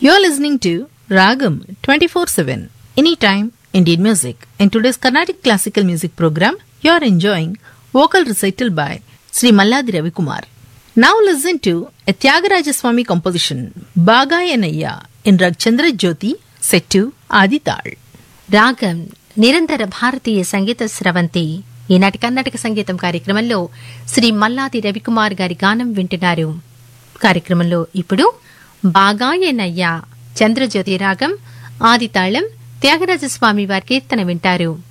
You're listening to Ragam 24/7, anytime Indian music. In today's Carnatic Classical Music program, you're enjoying vocal recital by Sri Malladi Ravikumar. Now listen to a Tyagaraja Swami composition, Bagayanaya, in Rag Chandra Jyoti, set to Adital. రాగం నిరంతర భారతీయ సంగీత స్రవంతి. ఈనాటి కర్ణాటక సంగీతం కార్యక్రమంలో శ్రీ మల్లాది రవికుమార్ గారి గానం వింటున్నారు. కార్యక్రమంలో ఇప్పుడు బాగాయేనయ్యా చంద్రజ్యోతి రాగం ఆదితాళం త్యాగరాజస్వామి వారి కీర్తన వింటారు.